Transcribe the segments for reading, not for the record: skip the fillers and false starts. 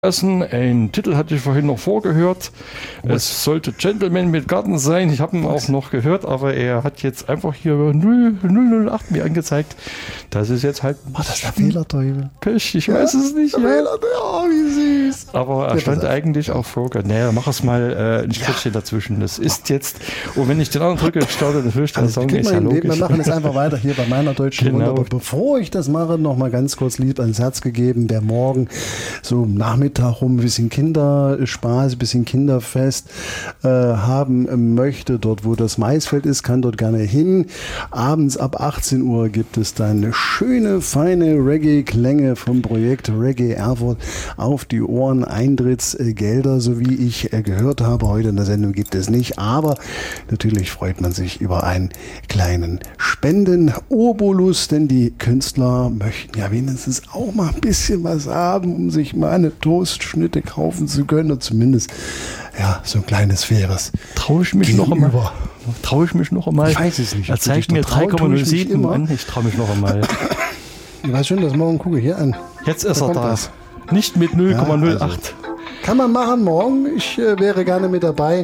Ein Titel hatte ich vorhin noch vorgehört. Es sollte Gentleman mit Garten sein. Ich habe ihn auch noch gehört, aber er hat jetzt einfach hier 008 mir angezeigt. Das ist jetzt halt. Das ist der Fehlerteufel. Pech, ich weiß es nicht. Ja. Oh, wie süß. Aber er stand eigentlich auch vor. Naja, mach es mal ein Strichchen dazwischen. Das ist jetzt. Und wenn ich den anderen drücke, startet natürlich der Song. Ist ja logisch. Wir machen es einfach weiter hier bei meiner deutschen Genau. Runde. Aber bevor ich das mache, noch mal ganz kurz lieb ans Herz gegeben, wer morgen so am Nachmittag rum ein bisschen Kinderspaß, ein bisschen Kinderfest haben möchte, dort wo das Maisfeld ist, kann dort gerne hin. Abends ab 18 Uhr gibt es dann schöne, feine Reggae-Klänge vom Projekt Reggae Erfurt auf die Ohren. Eintrittsgelder, so wie ich gehört habe, heute in der Sendung gibt es nicht, aber natürlich freut man sich über einen kleinen Spenden-Obolus, denn die Künstler möchten ja wenigstens auch mal ein bisschen was haben, um sich mal eine Toastschnitte kaufen zu können, oder zumindest ja, so ein kleines faires. Traue ich mich noch einmal? Ich weiß es nicht. Er zeigt mir 3,07 an. Ich traue mich noch einmal. Ich weiß schon, dass morgen gucke hier an. Jetzt ist er da. Nicht mit 0,08. Ja, also, kann man machen morgen. Ich wäre gerne mit dabei.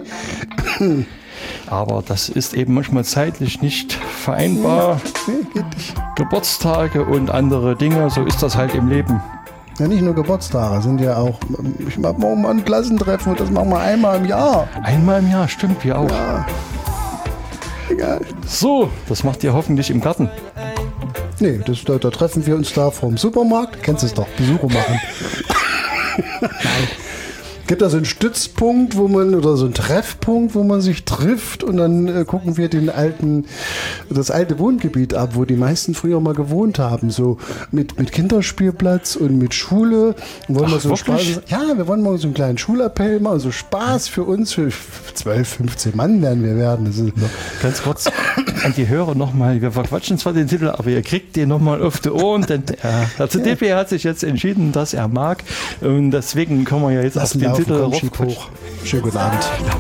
Aber das ist eben manchmal zeitlich nicht vereinbar. Nee, geht nicht. Geburtstage und andere Dinge, so ist das halt im Leben. Ja, nicht nur Geburtstage, sind ja auch, ich mache morgen mal ein Klassentreffen und das machen wir einmal im Jahr. Einmal im Jahr, stimmt, wir auch. Ja. Egal. So, das macht ihr hoffentlich im Garten. Nee, da treffen wir uns da vom Supermarkt. Kennst du es doch, Besuche machen. Nein. Gibt da so einen Stützpunkt, oder so einen Treffpunkt, wo man sich trifft und dann gucken wir das alte Wohngebiet ab, wo die meisten früher mal gewohnt haben, so mit Kinderspielplatz und mit Schule. Und wollen wir so Spaß, ja, wir wollen mal so einen kleinen Schulappell machen, so Spaß für uns, für 12, 15 Mann werden wir werden. Das ist ganz kurz an die Hörer nochmal, wir verquatschen zwar den Titel, aber ihr kriegt den nochmal auf die Ohren, denn der CDP hat sich jetzt entschieden, dass er mag und deswegen können wir ja jetzt auf den Titel hoch. Schönen guten Abend.